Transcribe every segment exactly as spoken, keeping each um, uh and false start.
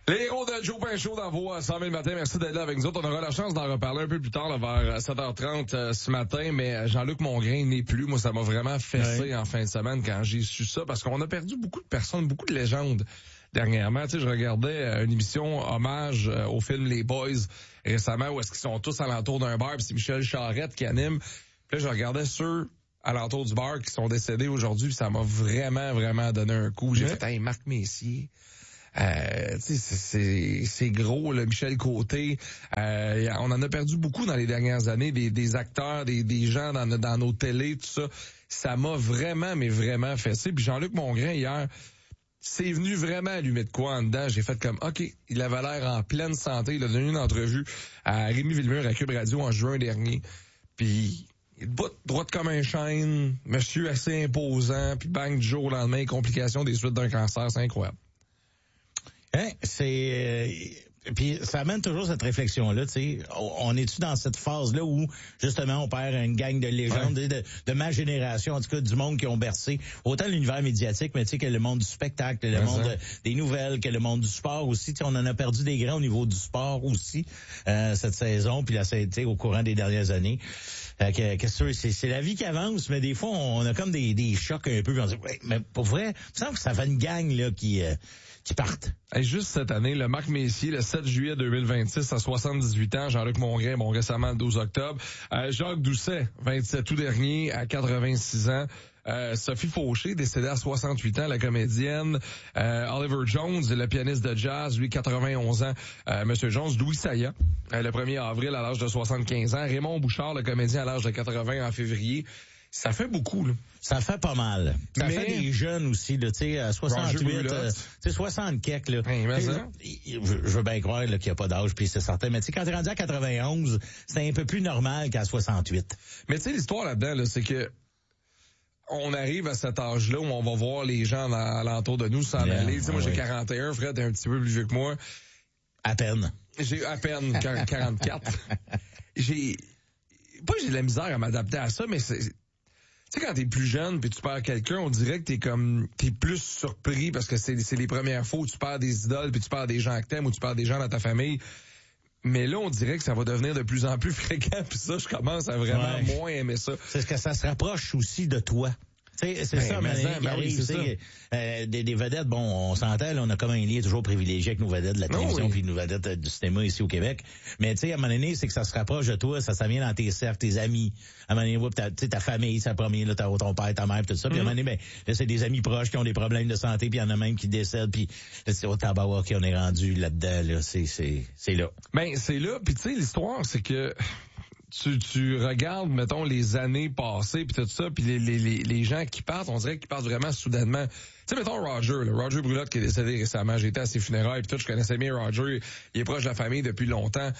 Les héros de Joe Pinchot dans vos cent mille matin. Merci d'être là avec nous autres. On aura la chance d'en reparler un peu plus tard, là, vers sept heures trente euh, ce matin. Mais Jean-Luc Mongrain n'est plus. Moi, ça m'a vraiment fessé ouais. en fin de semaine quand j'ai su ça. Parce qu'on a perdu beaucoup de personnes, beaucoup de légendes dernièrement. Tu sais, je regardais euh, une émission hommage euh, au film Les Boys récemment où est-ce qu'ils sont tous alentour d'un bar. Puis c'est Michel Charette qui anime. Puis là, je regardais ceux alentour du bar qui sont décédés aujourd'hui. Puis ça m'a vraiment, vraiment donné un coup. J'ai ouais. fait, hey, Marc Messier... Euh, tu sais, c'est, c'est gros, là, Michel Côté. Euh, on en a perdu beaucoup dans les dernières années, des, des acteurs, des, des gens dans, dans nos télés, tout ça. Ça m'a vraiment, mais vraiment fessé. Puis Jean-Luc Mongrain, hier, c'est venu vraiment allumer de quoi en dedans. J'ai fait comme, OK, il avait l'air en pleine santé. Il a donné une entrevue à Rémi Villemur à Cube Radio en juin dernier. Puis... il botte droite comme un chêne, monsieur assez imposant, puis bang, du jour au lendemain, complications des suites d'un cancer, c'est incroyable. Hein, c'est euh, puis ça amène toujours cette réflexion là, tu sais, on est-tu dans cette phase là où justement on perd une gang de légendes ouais. de, de ma génération, en tout cas du monde qui ont bercé autant l'univers médiatique, mais tu sais que le monde du spectacle, le ouais, monde de, des nouvelles, que le monde du sport aussi, tu sais, on en a perdu des grands au niveau du sport aussi euh, cette saison, puis là ça a été au courant des dernières années. Euh, que, qu'est-ce que c'est, c'est la vie qui avance, mais des fois on a comme des, des chocs un peu, puis on se dit ouais, mais pour vrai, il me semble que ça fait une gang là qui euh, qui partent. Hey, juste cette année, le Marc Messier, le sept juillet deux mille vingt-six, à soixante-dix-huit ans, Jean-Luc Mongrain, bon, récemment le douze octobre, euh, Jacques Doucet, vingt-sept août dernier, à quatre-vingt-six ans, euh, Sophie Fauché, décédée à soixante-huit ans, la comédienne, euh, Oliver Jones, le pianiste de jazz, lui, quatre-vingt-onze ans, euh, Monsieur Jones, Louis Saya, euh, le premier avril à l'âge de soixante-quinze ans, Raymond Bouchard, le comédien à l'âge de quatre-vingts en février. Ça fait beaucoup, là. Ça fait pas mal. Ça mais... fait des jeunes aussi, là, tu sais, à soixante-huit, euh, tu sais, soixante quelques, là. Hey, mais ça, je, je veux bien croire, là, qu'il n'y a pas d'âge, puis c'est certain. Mais tu sais, quand t'es rendu à quatre-vingt-onze, c'est un peu plus normal qu'à soixante-huit. Mais tu sais, l'histoire là-dedans, là, c'est que on arrive à cet âge-là où on va voir les gens dans, alentour de nous s'en yeah, aller. Tu sais, moi, ouais. j'ai quarante et un, Fred est un petit peu plus vieux que moi. À peine. J'ai à peine quarante-quatre. j'ai, pas que j'ai de la misère à m'adapter à ça, mais c'est, tu sais, quand t'es plus jeune puis tu perds quelqu'un, on dirait que t'es comme, t'es plus surpris parce que c'est, c'est les premières fois où tu perds des idoles puis tu perds des gens que t'aimes ou tu perds des gens dans ta famille. Mais là, on dirait que ça va devenir de plus en plus fréquent puis ça, je commence à vraiment ouais. moins aimer ça. C'est ce que ça se rapproche aussi de toi. C'est, c'est ben, ça, mais, mais ben oui, c'est ça. Euh, des, des vedettes, bon, on s'entend, là, on a comme un lien toujours privilégié avec nos vedettes de la télévision oui. puis nos vedettes du cinéma ici au Québec. Mais tu sais, à un moment donné, c'est que ça se rapproche de toi, ça, ça vient dans tes cercles, tes amis. À un moment donné, ta, ta famille, ça premier, là, ton père, ta mère, tout ça. Puis mm-hmm. à un moment donné, ben, là, c'est des amis proches qui ont des problèmes de santé, puis il y en a même qui décèdent, puis là, c'est au tabac qu'on est rendu là-dedans, là, c'est, c'est, c'est là. Ben, c'est là, puis tu sais, l'histoire, c'est que Tu, tu regardes, mettons, les années passées puis tout ça, puis les, les, les, les gens qui partent, on dirait qu'ils partent vraiment soudainement. Tu sais, mettons Roger, là, Roger Brulotte qui est décédé récemment, j'étais à ses funérailles puis tout, je connaissais bien Roger, il est proche de la famille depuis longtemps.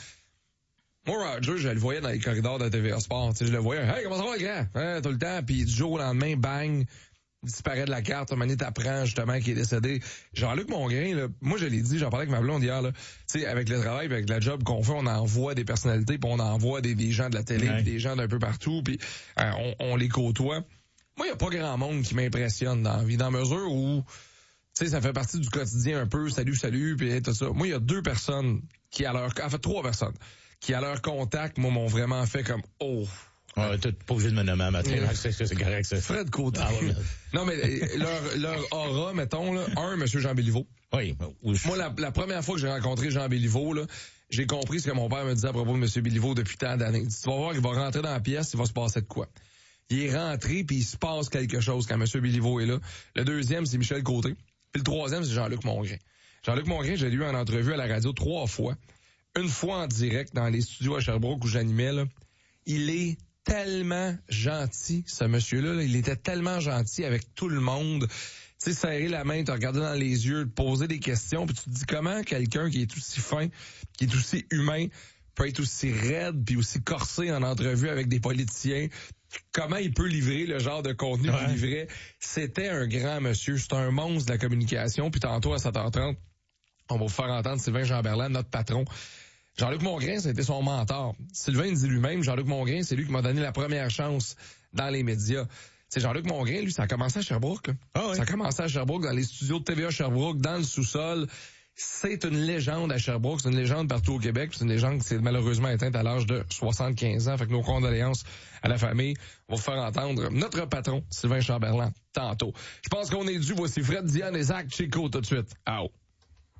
Moi, Roger, je le voyais dans les corridors de T V A Sport, tu sais, je le voyais, hey, comment ça va, le grand? Hein, tout le temps, puis du jour au lendemain, bang, disparaît de la carte, à un moment donné, t'apprends justement qu'il est décédé. Jean-Luc Mongrain, là, moi je l'ai dit, j'en parlais avec ma blonde hier, là, tu sais, avec le travail, avec la job qu'on fait, on envoie des personnalités, puis on envoie des, des gens de la télé, ouais. des gens d'un peu partout, puis euh, on, on les côtoie. Moi, il y a pas grand monde qui m'impressionne dans la vie, dans la mesure où, tu sais, ça fait partie du quotidien un peu, salut, salut, puis tout ça. Moi, il y a deux personnes qui, à leur, en fait, trois personnes, qui, à leur contact, moi, m'ont vraiment fait comme, oh... Ouais, t'es pas obligé de me nommer à matin, mmh. c'est, c'est correct, ça. Fred Côté. Ah, ouais, non, mais leur, leur aura, mettons, là, un, monsieur Jean Béliveau. Oui. Ouf. Moi, la, la première fois que j'ai rencontré Jean Béliveau, là, j'ai compris ce que mon père me disait à propos de monsieur Béliveau depuis tant d'années. Tu vas voir, il va rentrer dans la pièce, il va se passer de quoi. Il est rentré, puis il se passe quelque chose quand monsieur Béliveau est là. Le deuxième, c'est Michel Côté. Puis le troisième, c'est Jean-Luc Mongrain. Jean-Luc Mongrain, j'ai lu en entrevue à la radio trois fois. Une fois en direct dans les studios à Sherbrooke où j'animais, là. Il est tellement gentil, ce monsieur-là. Là. Il était tellement gentil avec tout le monde. Tu sais, serrer la main, te regarder dans les yeux, te poser des questions, puis tu te dis comment quelqu'un qui est aussi fin, qui est aussi humain, peut être aussi raide, puis aussi corsé en entrevue avec des politiciens. Comment il peut livrer le genre de contenu ouais. qu'il livrait. C'était un grand monsieur. C'était un monstre de la communication. Puis tantôt, à sept heures trente, on va vous faire entendre Sylvain Chamberlain, notre patron. Jean-Luc Mongrain, c'était son mentor. Sylvain dit lui-même, Jean-Luc Mongrain, c'est lui qui m'a donné la première chance dans les médias. C'est Jean-Luc Mongrain, lui, ça a commencé à Sherbrooke. Ah oui. Ça a commencé à Sherbrooke, dans les studios de T V A Sherbrooke, dans le sous-sol. c'est une légende à Sherbrooke, c'est une légende partout au Québec, c'est une légende qui s'est malheureusement éteinte à l'âge de soixante-quinze ans. Fait que nos condoléances à la famille. On va vous faire entendre notre patron, Sylvain Chamberlain, tantôt. Je pense qu'on est dû. Voici Fred Diane et Zach Chico tout de suite. Out.